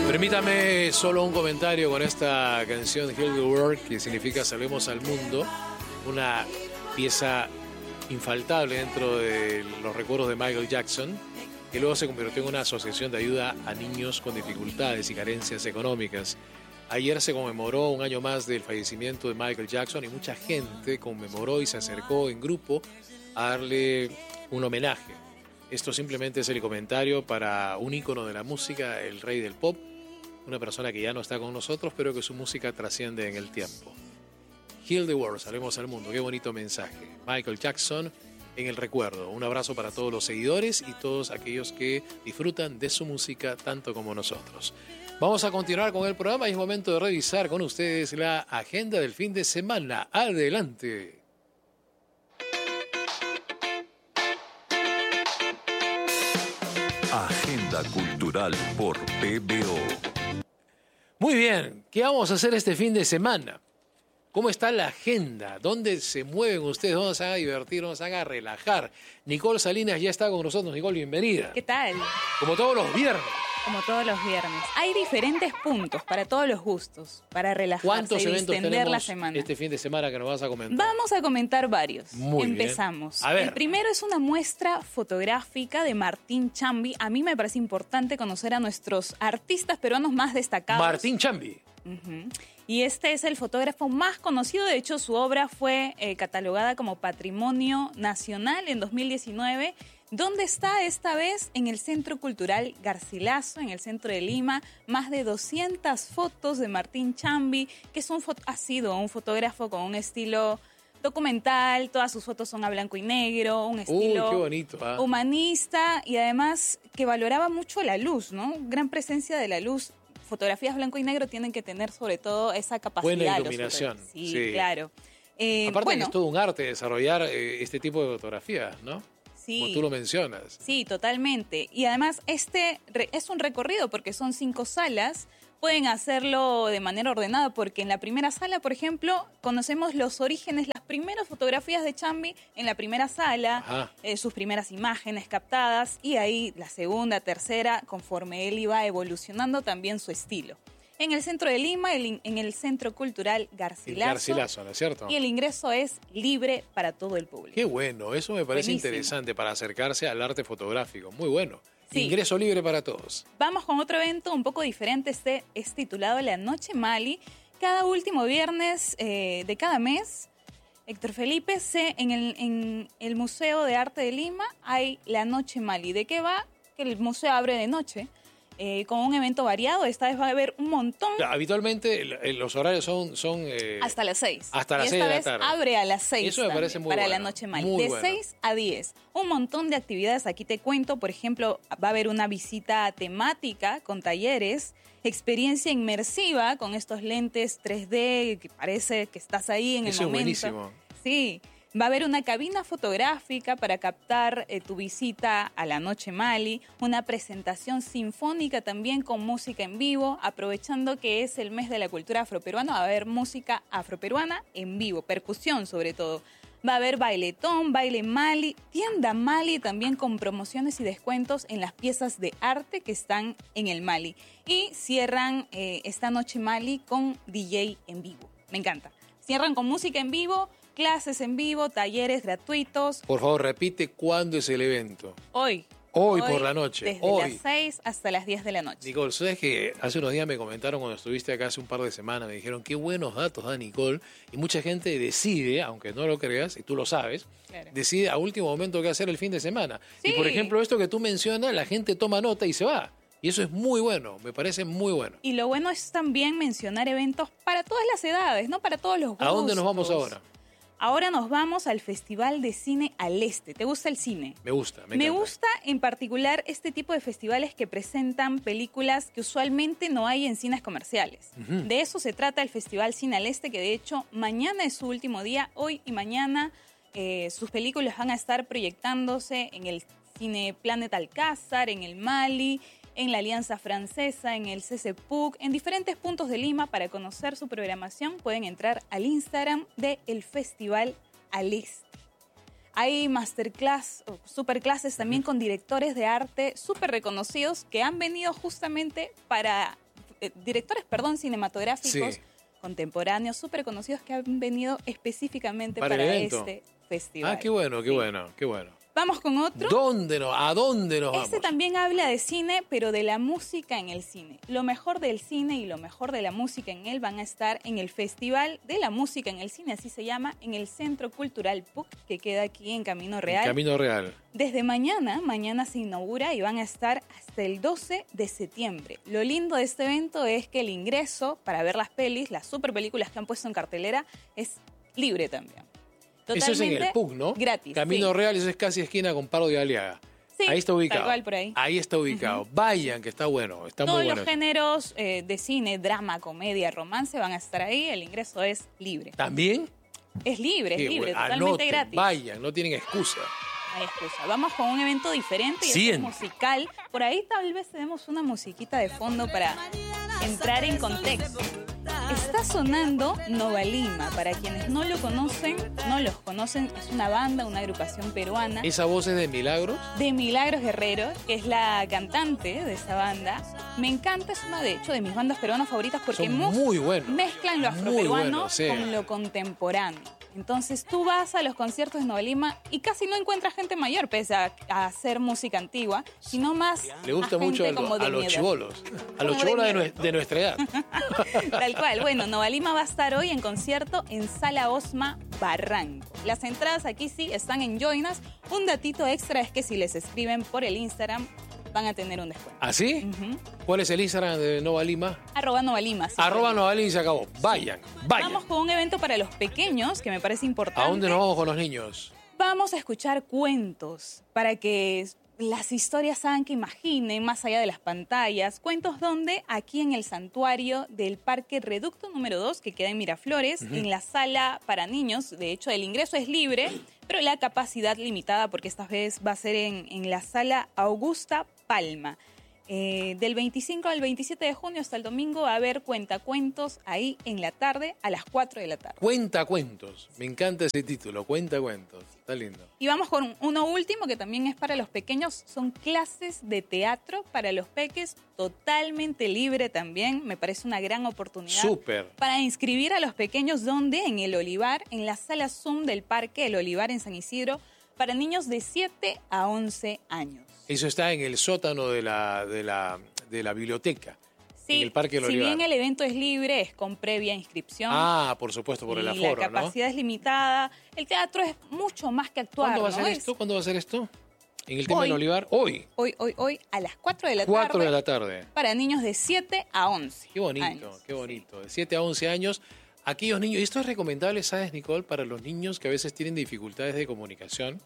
Permítame solo un comentario con esta canción Heal the World, que significa Salvemos al Mundo, una pieza infaltable dentro de los recuerdos de Michael Jackson, que luego se convirtió en una asociación de ayuda a niños con dificultades y carencias económicas. Ayer se conmemoró un año más del fallecimiento de Michael Jackson y mucha gente conmemoró y se acercó en grupo a darle un homenaje. Esto simplemente es el comentario para un ícono de la música, el rey del pop, una persona que ya no está con nosotros, pero que su música trasciende en el tiempo. Heal the World, salvemos al mundo. Qué bonito mensaje. Michael Jackson en el recuerdo. Un abrazo para todos los seguidores y todos aquellos que disfrutan de su música tanto como nosotros. Vamos a continuar con el programa y es momento de revisar con ustedes la agenda del fin de semana. Adelante. Agenda cultural por PBO. Muy bien, ¿qué vamos a hacer este fin de semana? ¿Cómo está la agenda? ¿Dónde se mueven ustedes? ¿Dónde se van a divertir? ¿Dónde se van a relajar? Nicole Salinas ya está con nosotros. Nicole, bienvenida. ¿Qué tal? Como todos los viernes. Como todos los viernes. Hay diferentes puntos para todos los gustos, para relajarse ¿Cuántos y eventos distender tenemos la semana. este fin de semana que nos vas a comentar? Vamos a comentar varios. Muy Empezamos. bien. A ver. El primero es una muestra fotográfica de Martín Chambi. A mí me parece importante conocer a nuestros artistas peruanos más destacados. Martín Chambi. Uh-huh. Y este es el fotógrafo más conocido. De hecho, su obra fue catalogada como Patrimonio Nacional en 2019. ¿Dónde está esta vez? En el Centro Cultural Garcilaso, en el centro de Lima. Más de 200 fotos de Martín Chambi, que ha sido un fotógrafo con un estilo documental. Todas sus fotos son a blanco y negro, un estilo qué bonito, humanista y además que valoraba mucho la luz, ¿no? Gran presencia de la luz. Fotografías blanco y negro tienen que tener sobre todo esa capacidad. Buena iluminación. Sí, claro. Aparte que es todo un arte desarrollar este tipo de fotografías, ¿no? Sí. Como tú lo mencionas. Sí, totalmente. Y además este es un recorrido porque son 5 salas. Pueden hacerlo de manera ordenada porque en la primera sala, por ejemplo, conocemos los orígenes, las primeras fotografías de Chambi en la primera sala, sus primeras imágenes captadas y ahí la segunda, tercera, conforme él iba evolucionando también su estilo. En el centro de Lima, en el Centro Cultural Garcilaso. Garcilaso, ¿no es cierto? Y el ingreso es libre para todo el público. Qué bueno, eso me parece Buenísimo. interesante para acercarse al arte fotográfico. Muy bueno. Sí. Ingreso libre para todos. Vamos con otro evento un poco diferente. Este es titulado La Noche Mali. Cada último viernes de cada mes, Héctor Felipe, en el Museo de Arte de Lima hay La Noche Mali. ¿De qué va? Que el museo abre de noche. Con un evento variado. Esta vez va a haber un montón. Habitualmente los horarios son hasta las 6. Hasta las 6 de la tarde. Esta vez abre a las 6. Eso me parece muy para bueno. la Noche Mali. Muy de bueno. 6 a 10. Un montón de actividades. Aquí te cuento. Por ejemplo, va a haber una visita temática con talleres. Experiencia inmersiva con estos lentes 3D que parece que estás ahí en el momento. Eso es buenísimo. Sí. Va a haber una cabina fotográfica para captar tu visita a la Noche Mali, una presentación sinfónica también con música en vivo, aprovechando que es el mes de la cultura afroperuana, va a haber música afroperuana en vivo, percusión sobre todo. Va a haber bailetón, baile Mali, tienda Mali también con promociones y descuentos en las piezas de arte que están en el Mali. Y cierran esta Noche Mali con DJ en vivo. Me encanta. Cierran con música en vivo, clases en vivo, talleres gratuitos. Por favor, repite cuándo es el evento. Hoy por la noche. Desde las 6 hasta las 10 de la noche. Nicole, ¿sabes que hace unos días me comentaron cuando estuviste acá hace un par de semanas? Me dijeron, qué buenos datos da Nicole. Y mucha gente decide, aunque no lo creas, y tú lo sabes, Claro. decide a último momento qué hacer el fin de semana. Sí. Y por ejemplo, esto que tú mencionas, la gente toma nota y se va. Y eso es muy bueno, me parece muy bueno. Y lo bueno es también mencionar eventos para todas las edades, no para todos los gustos. ¿A dónde nos vamos ahora? Ahora nos vamos al Festival de Cine al Este. ¿Te gusta el cine? Me gusta, me Me encanta. gusta en particular este tipo de festivales que presentan películas que usualmente no hay en cines comerciales. Ujú. De eso se trata el Festival Cine al Este, que de hecho mañana es su último día. Hoy y mañana sus películas van a estar proyectándose en el Cine Planet Alcázar, en el Mali, en la Alianza Francesa, en el CCPUC, en diferentes puntos de Lima. Para conocer su programación pueden entrar al Instagram del Festival al Este. Hay masterclass o superclasses también con directores de arte súper reconocidos que han venido justamente para cinematográficos Sí. contemporáneos súper conocidos que han venido específicamente Para el para evento. este festival. Ah, qué bueno, qué Sí. bueno, qué bueno. Vamos con otro. ¿A dónde nos vamos? Este también habla de cine, pero de la música en el cine. Lo mejor del cine y lo mejor de la música en él van a estar en el Festival de la Música en el Cine, así se llama, en el Centro Cultural PUC, que queda aquí en Camino Real. Camino Real. Desde mañana se inaugura y van a estar hasta el 12 de septiembre. Lo lindo de este evento es que el ingreso para ver las pelis, las super películas que han puesto en cartelera, es libre también. Eso es en el Totalmente PUC, ¿no? Gratis. Camino sí. Real, eso es casi esquina con Pardo de Aliaga. Sí, ahí está ubicado. tal cual por ahí. Ahí está ubicado. Vayan, que está bueno. Está Todos muy bueno. los géneros de cine, drama, comedia, romance van a estar ahí. El ingreso es libre. ¿También? Es libre, Qué libre, bueno. totalmente Anoten, gratis. Vayan, no tienen excusa. No hay excusa. Vamos con un evento diferente y es 100. musical. Por ahí tal vez tenemos una musiquita de fondo para entrar en contexto. Está sonando Nova Lima. Para quienes no lo conocen, no los conocen, es una banda, una agrupación peruana ¿Esa voz es de Milagros? de Milagros Guerrero, que es la cantante de esa banda. Me encanta, es una de hecho de mis bandas peruanas favoritas porque Son muy buenos. mezclan lo Muy afroperuano buenos, sí. con lo contemporáneo. Entonces tú vas a los conciertos de Nova Lima y casi no encuentras gente mayor, pese a hacer música antigua, sino más Le gusta a mucho gente como de a los mi edad. chibolos. A los Como de chibolos mi edad. de nuestra edad. Tal cual. Bueno, Nova Lima va a estar hoy en concierto en Sala Osma Barranco. Las entradas aquí sí están en Joinas. Un datito extra es que si les escriben por el Instagram van a tener un descuento. ¿Así? Ujú. ¿Cuál es el Instagram de Nova Lima? @Nova Lima. sí. @ Nova Lima y se acabó. Vayan, vayan. Vamos con un evento para los pequeños que me parece importante. ¿A dónde nos vamos con los niños? Vamos a escuchar cuentos para que las historias hagan que imaginen más allá de las pantallas. Cuentos donde aquí en el santuario del Parque Reducto número 2, que queda en Miraflores, en la sala para niños. De hecho, el ingreso es libre, pero la capacidad limitada porque esta vez va a ser en la sala Augusta Palma. Del 25 al 27 de junio hasta el domingo va a haber cuentacuentos ahí en la tarde a las 4 de la tarde. Cuentacuentos. Me encanta ese título, Cuentacuentos. Está lindo. Y vamos con uno último que también es para los pequeños. Son clases de teatro para los peques, totalmente libre también. Me parece una gran oportunidad. Súper. Para inscribir a los pequeños, ¿dónde? En el Olivar, en la sala Zoom del Parque El Olivar en San Isidro, para niños de 7 a 11 años. Eso está en el sótano de la biblioteca. Sí, En el Parque El si Olivar. bien el evento es libre, es con previa inscripción. Ah, por supuesto, por el y aforo, la ¿no? capacidad es limitada. El teatro es mucho más que actuar. ¿Cuándo va a ¿no? ser Es esto? ¿Cuándo va a ser esto? En el tema Hoy. del Olivar. Hoy. Hoy, a las 4 de la 4 tarde. de la tarde. Para niños de 7 a 11. Qué bonito, años. qué bonito. De 7 a 11 años. Aquellos niños, y esto es recomendable, ¿sabes, Nicole? Para los niños que a veces tienen dificultades de comunicación,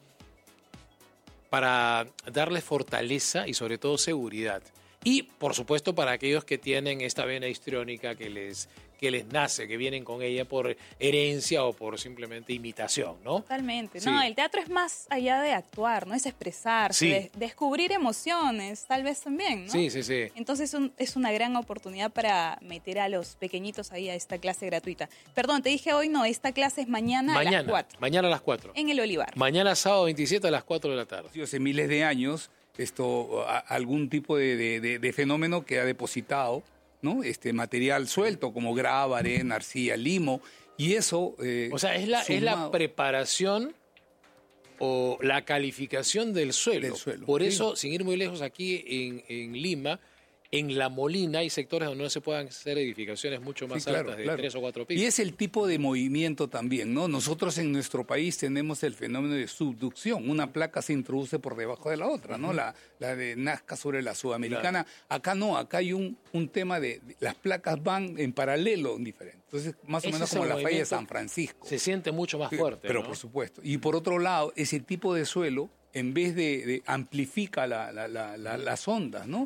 para darles fortaleza y sobre todo seguridad. Y, por supuesto, para aquellos que tienen esta vena histriónica que les nace, que vienen con ella por herencia o por simplemente imitación, ¿no? Totalmente. Sí. No, el teatro es más allá de actuar, ¿no? Es expresarse, Sí. descubrir emociones, tal vez también, ¿no? Sí, sí, sí. Entonces es una gran oportunidad para meter a los pequeñitos ahí a esta clase gratuita. Perdón, te dije hoy no, esta clase es mañana a las 4. Mañana a las 4. En el Olivar. Mañana sábado 27 a las 4 de la tarde. Hace miles de años algún tipo de fenómeno que ha depositado, ¿no? Material suelto como grava, arena, arcilla, limo, y eso... O sea, es la sumado- preparación o la calificación del suelo. Del suelo, Por sí. eso, sin ir muy lejos, aquí en Lima, en La Molina hay sectores donde no se puedan hacer edificaciones mucho más Sí, claro, altas de claro. 3 o 4 pisos. Y es el tipo de movimiento también, ¿no? Nosotros en nuestro país tenemos el fenómeno de subducción. Una placa se introduce por debajo de la otra, ¿no? La de Nazca sobre la sudamericana. Acá no, acá hay un tema de... Las placas van en paralelo diferente. Entonces, más o Ese menos es el como la falla de movimiento. San Francisco. Se siente mucho más Sí, fuerte, pero ¿no? por supuesto. Y por otro lado, ese tipo de suelo, en vez de amplifica las ondas, ¿no?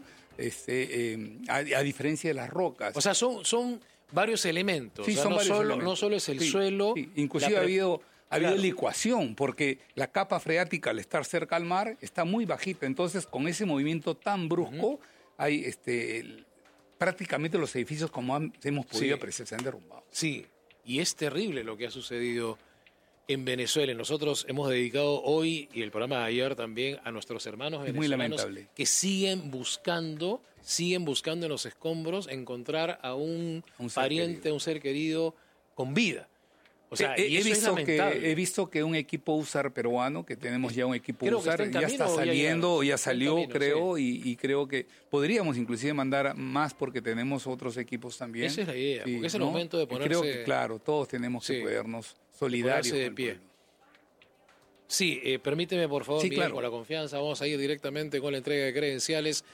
A diferencia de las rocas. O sea, son varios elementos. Sí, O sea, son no, varios solo, elementos. no solo es el Sí, suelo. sí. Inclusive la ha pre- habido Claro. licuación, porque la capa freática al estar cerca al mar está muy bajita. Entonces, con ese movimiento tan brusco, hay prácticamente los edificios, como hemos podido Sí. apreciar, se han derrumbado. Sí, y es terrible lo que ha sucedido en Venezuela. Nosotros hemos dedicado hoy y el programa de ayer también a nuestros hermanos Es muy venezolanos lamentable. que siguen buscando en los escombros encontrar a un pariente, a un ser querido con vida. O sea, y eso es lamentable. He visto que un equipo USAR peruano, que tenemos ya un equipo Creo que USAR, está en ya está camino o ya saliendo, llegó. o ya Está en salió, camino, creo, y creo que podríamos inclusive mandar más porque tenemos otros equipos también. Esa es la idea, Sí, porque es el ¿no? momento de Y ponerse... creo que, claro, todos tenemos que Sí, ponernos solidarios ponerse de con el pie. pueblo. Sí, permíteme por favor, Sí, Miguel, claro. con la confianza, vamos a ir directamente con la entrega de credenciales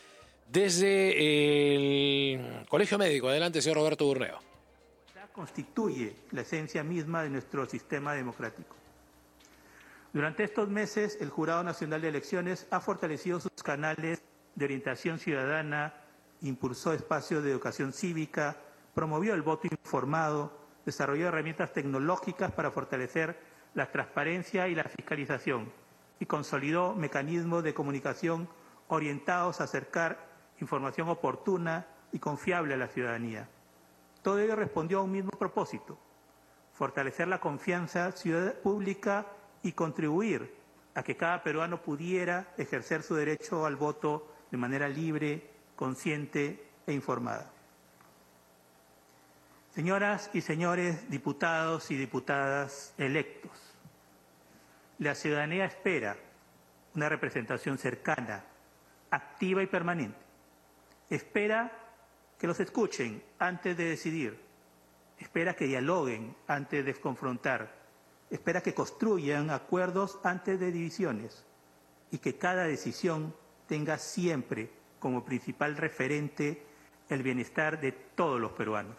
desde el Colegio Médico. Adelante, señor Roberto Burneo. Constituye la esencia misma de nuestro sistema democrático. Durante estos meses, el Jurado Nacional de Elecciones ha fortalecido sus canales de orientación ciudadana, impulsó espacios de educación cívica, promovió el voto informado, desarrolló herramientas tecnológicas para fortalecer la transparencia y la fiscalización y consolidó mecanismos de comunicación orientados a acercar información oportuna y confiable a la ciudadanía. Todo ello respondió a un mismo propósito: fortalecer la confianza pública y contribuir a que cada peruano pudiera ejercer su derecho al voto de manera libre, consciente e informada. Señoras y señores diputados y diputadas electos, la ciudadanía espera una representación cercana, activa y permanente. Espera que los escuchen antes de decidir, espera que dialoguen antes de confrontar, espera que construyan acuerdos antes de divisiones y que cada decisión tenga siempre como principal referente el bienestar de todos los peruanos.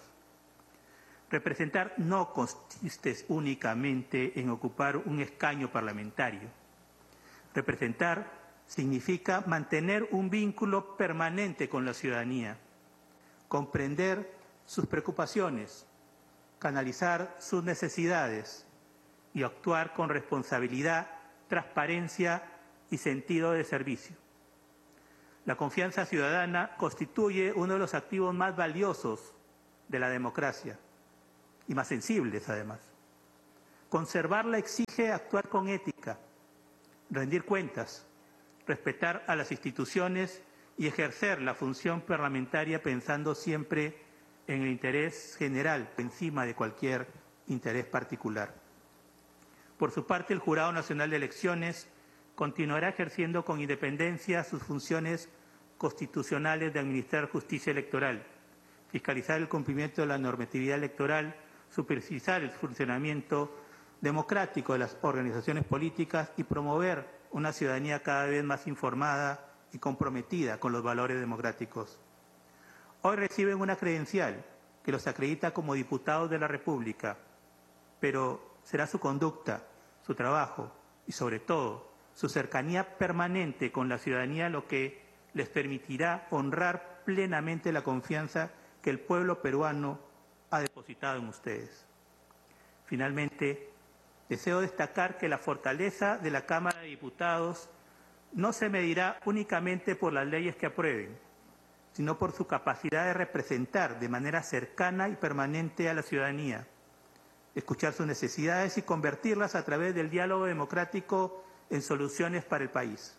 Representar no consiste únicamente en ocupar un escaño parlamentario. Representar significa mantener un vínculo permanente con la ciudadanía, comprender sus preocupaciones, canalizar sus necesidades y actuar con responsabilidad, transparencia y sentido de servicio. La confianza ciudadana constituye uno de los activos más valiosos de la democracia y más sensibles, además. Conservarla exige actuar con ética, rendir cuentas, respetar a las instituciones y ejercer la función parlamentaria pensando siempre en el interés general por encima de cualquier interés particular. Por su parte, el Jurado Nacional de Elecciones continuará ejerciendo con independencia sus funciones constitucionales de administrar justicia electoral, fiscalizar el cumplimiento de la normatividad electoral, supervisar el funcionamiento democrático de las organizaciones políticas y promover una ciudadanía cada vez más informada y comprometida con los valores democráticos. Hoy reciben una credencial que los acredita como diputados de la República, pero será su conducta, su trabajo y, sobre todo, su cercanía permanente con la ciudadanía lo que les permitirá honrar plenamente la confianza que el pueblo peruano ha depositado en ustedes. Finalmente, deseo destacar que la fortaleza de la Cámara de Diputados no se medirá únicamente por las leyes que aprueben, sino por su capacidad de representar de manera cercana y permanente a la ciudadanía, escuchar sus necesidades y convertirlas a través del diálogo democrático en soluciones para el país.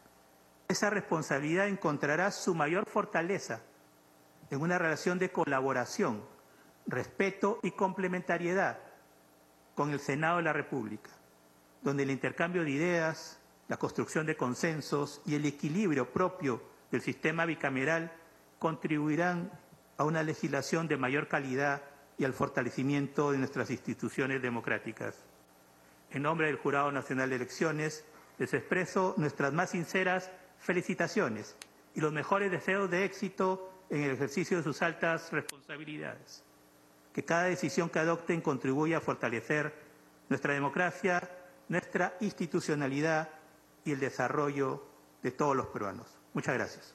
Esa responsabilidad encontrará su mayor fortaleza en una relación de colaboración, respeto y complementariedad con el Senado de la República, donde el intercambio de ideas, la construcción de consensos y el equilibrio propio del sistema bicameral contribuirán a una legislación de mayor calidad y al fortalecimiento de nuestras instituciones democráticas. En nombre del Jurado Nacional de Elecciones, les expreso nuestras más sinceras felicitaciones y los mejores deseos de éxito en el ejercicio de sus altas responsabilidades. Que cada decisión que adopten contribuya a fortalecer nuestra democracia, nuestra institucionalidad y el desarrollo de todos los peruanos. Muchas gracias.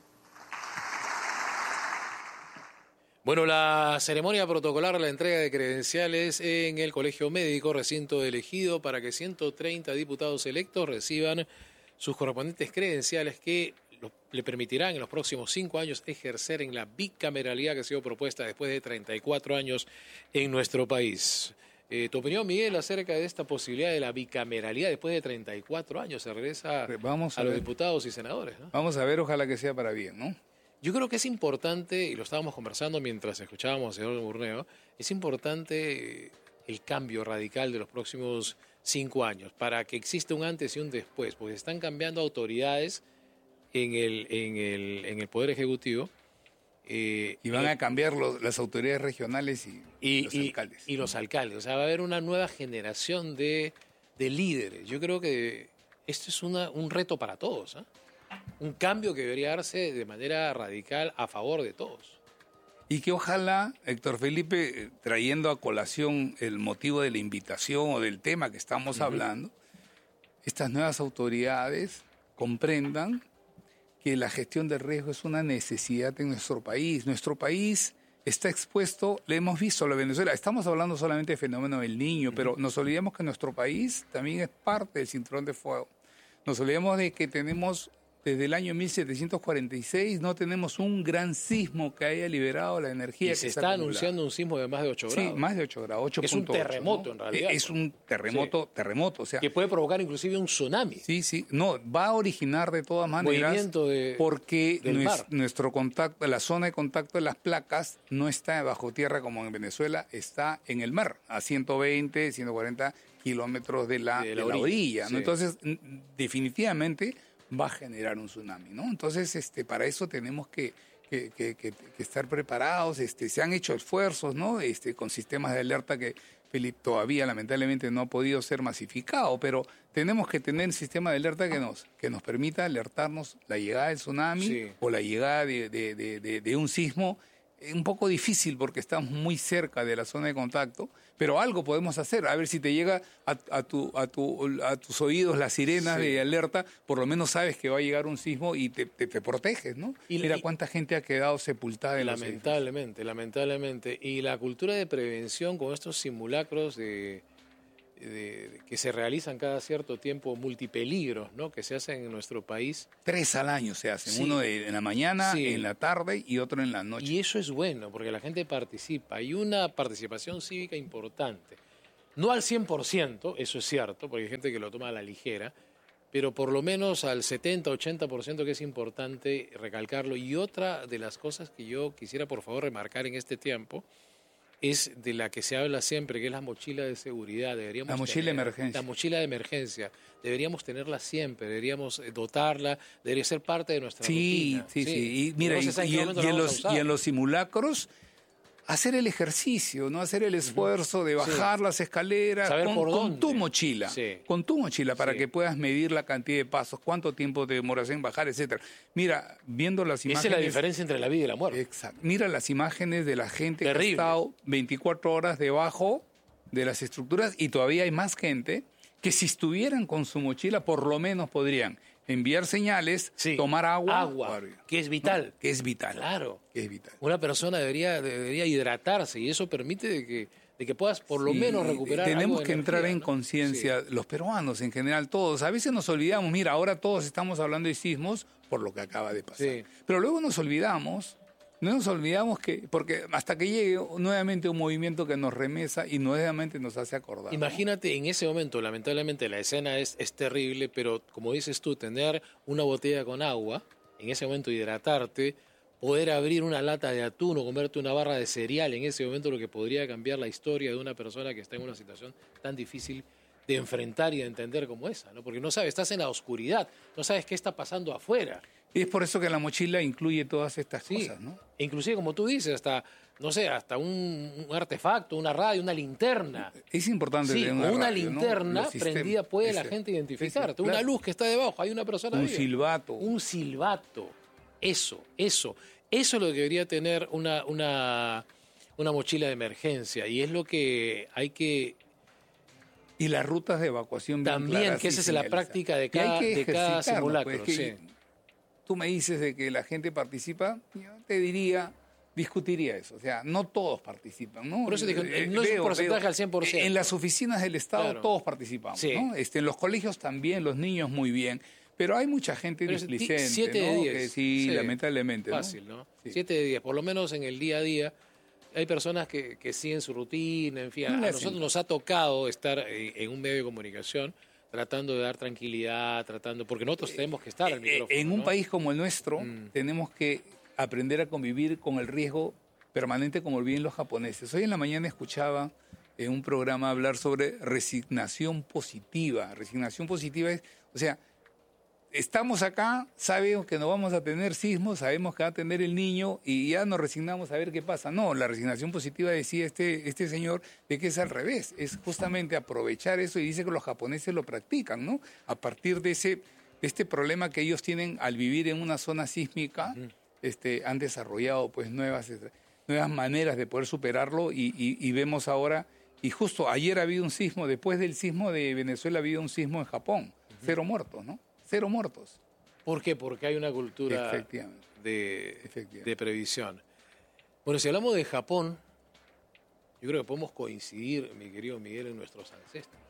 Bueno, la ceremonia protocolar, la entrega de credenciales en el Colegio Médico, recinto elegido para que 130 diputados electos reciban sus correspondientes credenciales que le permitirán en los próximos 5 años ejercer en la bicameralidad que ha sido propuesta después de 34 años en nuestro país. Tu opinión, Miguel, acerca de esta posibilidad de la bicameralidad después de 34 años, se regresa a los diputados y senadores, ¿no? Vamos a ver, ojalá que sea para bien, ¿no? Yo creo que es importante, y lo estábamos conversando mientras escuchábamos al señor Burneo, es importante el cambio radical de los próximos 5 años para que exista un antes y un después, porque están cambiando autoridades en el Poder Ejecutivo. Y van a cambiar las autoridades regionales y los alcaldes. Y los alcaldes. O sea, va a haber una nueva generación de líderes. Yo creo que esto es un reto para todos, ¿eh? Un cambio que debería darse de manera radical a favor de todos. Y que ojalá, Héctor Felipe, trayendo a colación el motivo de la invitación o del tema que estamos hablando, estas nuevas autoridades comprendan que la gestión del riesgo es una necesidad en nuestro país. Nuestro país está expuesto, le hemos visto a la Venezuela, estamos hablando solamente del fenómeno del Niño, pero nos olvidamos que nuestro país también es parte del cinturón de fuego. Nos olvidamos de que tenemos, desde el año 1746, no tenemos un gran sismo que haya liberado la energía. Y se está anunciando un sismo de más de 8 grados. Sí, más de 8 grados, 8.8. Es un terremoto, ¿no? en realidad. Es un terremoto, sí. terremoto. O sea, que puede provocar inclusive un tsunami. Sí, sí. No, va a originar de todas maneras movimiento porque del mar. Nuestro contacto, la zona de contacto de las placas no está bajo tierra como en Venezuela, está en el mar, a 120, 140 kilómetros de la orilla. Sí. ¿no? Entonces, definitivamente va a generar un tsunami, ¿no? Entonces, para eso tenemos que estar preparados. Se han hecho esfuerzos, ¿no? Con sistemas de alerta que Felipe todavía lamentablemente no ha podido ser masificado, pero tenemos que tener un sistema de alerta que nos permita alertarnos la llegada del tsunami o la llegada de un sismo. Un poco difícil porque estamos muy cerca de la zona de contacto, pero algo podemos hacer. A ver si te llega a tus oídos las sirenas de alerta, por lo menos sabes que va a llegar un sismo y te proteges, ¿no? Mira cuánta gente ha quedado sepultada en los edificios. Lamentablemente. Y la cultura de prevención con estos simulacros que se realizan cada cierto tiempo, multipeligros, ¿no? Que se hacen en nuestro país. 3 al año se hacen, uno en la mañana, en la tarde y otro en la noche. Y eso es bueno, porque la gente participa. Hay una participación cívica importante. No al 100%, eso es cierto, porque hay gente que lo toma a la ligera, pero por lo menos al 70-80% que es importante recalcarlo. Y otra de las cosas que yo quisiera, por favor, remarcar en este tiempo, es de la que se habla siempre, que es la mochila de seguridad. La mochila de emergencia. La mochila de emergencia. Deberíamos tenerla siempre, deberíamos dotarla, debería ser parte de nuestra rutina. Sí. Y mira, y en los simulacros, hacer el ejercicio, no hacer el esfuerzo de bajar las escaleras con tu mochila. Sí. Con tu mochila, para que puedas medir la cantidad de pasos, cuánto tiempo te demoras en bajar, etcétera. Mira, viendo las imágenes... Esa es la diferencia entre la vida y la muerte. Exacto. Mira las imágenes de la gente Terrible. Que ha estado 24 horas debajo de las estructuras, y todavía hay más gente que si estuvieran con su mochila por lo menos podrían enviar señales, tomar agua, que es vital. ¿no? Que es vital. Claro. Que es vital. Una persona debería hidratarse, y eso permite de que puedas por lo menos recuperar tenemos algo de que energía, entrar en ¿no? conciencia, los peruanos en general, todos. A veces nos olvidamos, mira, ahora todos estamos hablando de sismos por lo que acaba de pasar. Sí. Pero luego nos olvidamos porque hasta que llegue nuevamente un movimiento que nos remesa y nuevamente nos hace acordar. Imagínate, en ese momento, lamentablemente la escena es terrible, pero como dices tú, tener una botella con agua, en ese momento hidratarte, poder abrir una lata de atún o comerte una barra de cereal, en ese momento lo que podría cambiar la historia de una persona que está en una situación tan difícil de enfrentar y de entender como esa, ¿no? Porque no sabes, estás en la oscuridad, no sabes qué está pasando afuera. Y es por eso que la mochila incluye todas estas cosas, ¿no? E inclusive, como tú dices, hasta un artefacto, una radio, una linterna. Es importante tener una radio, linterna ¿no? prendida puede la gente identificarte. Claro. Una luz que está debajo, hay una persona un viva. Silbato. Un silbato. Eso es lo que debería tener una mochila de emergencia, y es lo que hay que... Y las rutas de evacuación bien también, claras, que esa es la práctica de cada simulacro. Pues, tú me dices de que la gente participa, yo te discutiría eso. O sea, no todos participan, ¿no? Por eso dije, no es un porcentaje al 100%. En las oficinas del Estado todos participamos, ¿no? En los colegios también, los niños muy bien. Pero hay mucha gente displicente, 7 de 10. Que lamentablemente. Fácil, ¿no? 7 de 10. Por lo menos en el día a día hay personas que siguen su rutina, en fin. A nosotros nos ha tocado estar en un medio de comunicación tratando de dar tranquilidad, porque nosotros tenemos que estar al micrófono. En un país como el nuestro, tenemos que aprender a convivir con el riesgo permanente como lo viven los japoneses. Hoy en la mañana escuchaba en un programa hablar sobre resignación positiva. Resignación positiva es, o sea, estamos acá, sabemos que no vamos a tener sismos, sabemos que va a tener el niño y ya nos resignamos a ver qué pasa. No, la resignación positiva decía este señor de que es al revés, es justamente aprovechar eso y dice que los japoneses lo practican, ¿no? A partir de este problema que ellos tienen al vivir en una zona sísmica, han desarrollado pues nuevas maneras de poder superarlo y vemos ahora, y justo ayer ha habido un sismo, después del sismo de Venezuela ha habido un sismo en Japón, 0 muertos, ¿no? 0 muertos. ¿Por qué? Porque hay una cultura de previsión. Bueno, si hablamos de Japón, yo creo que podemos coincidir, mi querido Miguel, en nuestros ancestros.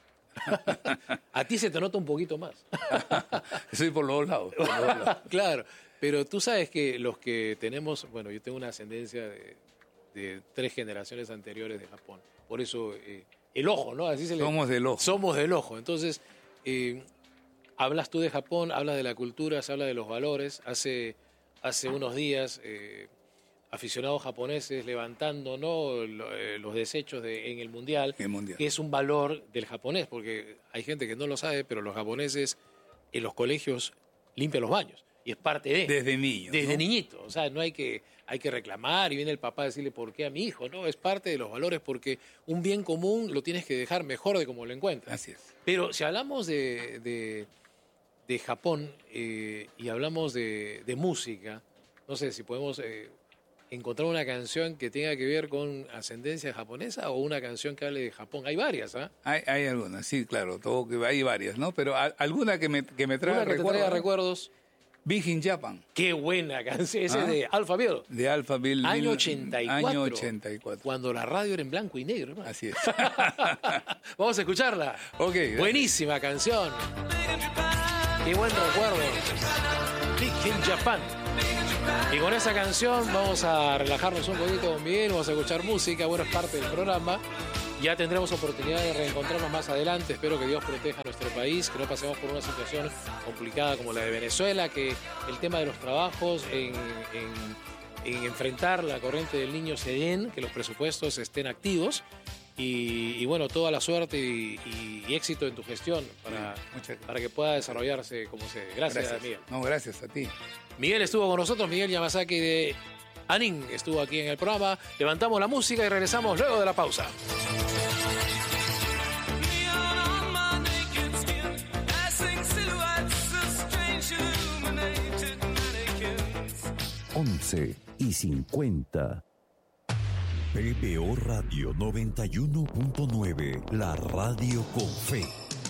A ti se te nota un poquito más. Soy por los dos lados. Claro, pero tú sabes que los que tenemos, bueno, yo tengo una ascendencia de 3 generaciones anteriores de Japón. Por eso, el ojo, ¿no? Así Somos del ojo. Somos del ojo. Entonces, hablas tú de Japón, hablas de la cultura, se habla de los valores. Hace unos días, aficionados japoneses levantando, ¿no?, los desechos en el mundial, que es un valor del japonés, porque hay gente que no lo sabe, pero los japoneses en los colegios limpian los baños. Y es parte de... Desde niño. Desde niñito. O sea, no hay que reclamar y viene el papá a decirle por qué a mi hijo. No, es parte de los valores porque un bien común lo tienes que dejar mejor de como lo encuentras. Así es. Pero si hablamos de Japón y hablamos de música, no sé si podemos encontrar una canción que tenga que ver con ascendencia japonesa o una canción que hable de Japón. Hay varias, ¿ah? Hay algunas, sí, claro. Hay varias, ¿no? Pero alguna que me traiga recuerdos. Big in Japan. Qué buena canción. Ese es de Alphaville. De Alphaville. Año 84. Año 84. Cuando la radio era en blanco y negro, ¿no? Así es. Vamos a escucharla. Ok. Buenísima canción. Qué buen recuerdo. Big in Japan. Y con esa canción vamos a relajarnos un poquito con Miguel, vamos a escuchar música, bueno, es parte del programa. Ya tendremos oportunidad de reencontrarnos más adelante. Espero que Dios proteja a nuestro país, que no pasemos por una situación complicada como la de Venezuela, que el tema de los trabajos en enfrentar la corriente del niño se den, que los presupuestos estén activos. Y bueno, toda la suerte y éxito en tu gestión para que pueda desarrollarse como se debe. Gracias, Miguel. No, gracias a ti. Miguel estuvo con nosotros, Miguel Yamasaki de Anin estuvo aquí en el programa. Levantamos la música y regresamos luego de la pausa. Once y 50. PBO Radio 91.9, la radio con fe.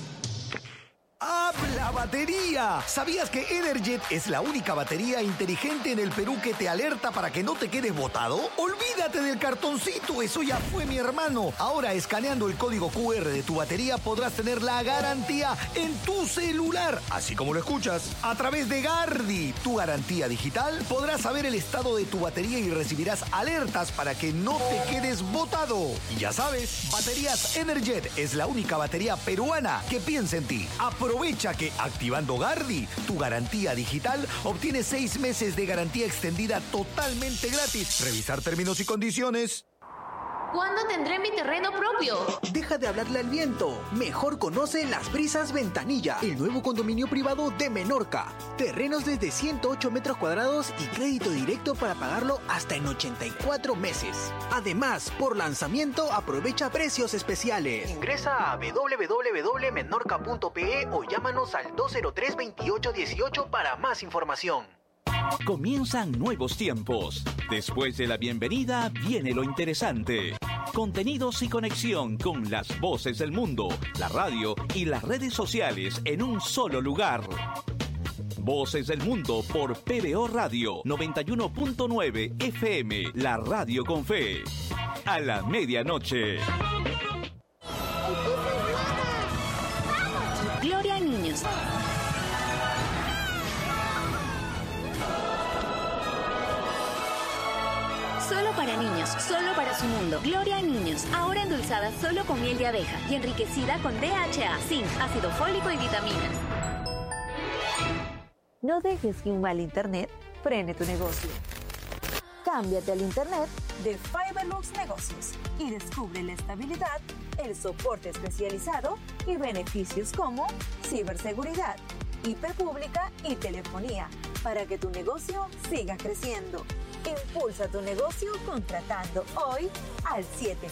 ¡Habla batería! ¿Sabías que Energet es la única batería inteligente en el Perú que te alerta para que no te quedes botado? ¡Olvídate del cartoncito! Eso ya fue, mi hermano. Ahora, escaneando el código QR de tu batería, podrás tener la garantía en tu celular. Así como lo escuchas. A través de Gardi, tu garantía digital, podrás saber el estado de tu batería y recibirás alertas para que no te quedes botado. Y ya sabes, Baterías Energet es la única batería peruana que piensa en ti. Aprovecha que activando Gardi, tu garantía digital, obtienes 6 meses de garantía extendida totalmente gratis. Revisar términos y condiciones. ¿Cuándo tendré mi terreno propio? Deja de hablarle al viento. Mejor conoce Las Brisas Ventanilla, el nuevo condominio privado de Menorca. Terrenos desde 108 metros cuadrados y crédito directo para pagarlo hasta en 84 meses. Además, por lanzamiento, aprovecha precios especiales. Ingresa a www.menorca.pe o llámanos al 203-2818 para más información. Comienzan nuevos tiempos. Después de la bienvenida viene lo interesante. Contenidos y conexión con las voces del mundo, la radio y las redes sociales en un solo lugar. Voces del Mundo por PBO Radio 91.9 FM, la radio con fe. A la medianoche. Gloria a niños. Solo para niños. solo para su mundo. Gloria en niños, ahora endulzada solo con miel de abeja y enriquecida con DHA, zinc, ácido fólico y vitaminas. No dejes que un mal internet frene tu negocio. Cámbiate al internet de Fiberlux Negocios y descubre la estabilidad, el soporte especializado y beneficios como ciberseguridad, IP pública y telefonía para que tu negocio siga creciendo. Impulsa tu negocio contratando hoy al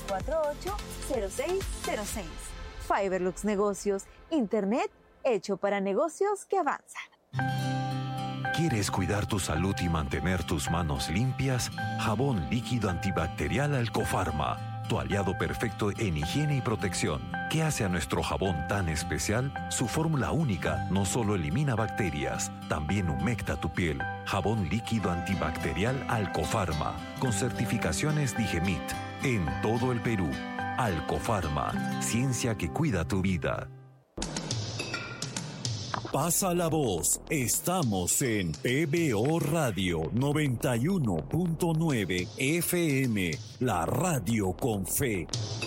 748-0606. Fiberlux Negocios, internet hecho para negocios que avanzan. ¿Quieres cuidar tu salud y mantener tus manos limpias? Jabón líquido antibacterial Alcofarma, tu aliado perfecto en higiene y protección. ¿Qué hace a nuestro jabón tan especial? Su fórmula única no solo elimina bacterias, también humecta tu piel. Jabón líquido antibacterial Alcofarma, con certificaciones Digemit, en todo el Perú. Alcofarma, ciencia que cuida tu vida. Pasa la voz. Estamos en PBO Radio 91.9 FM, la radio con fe.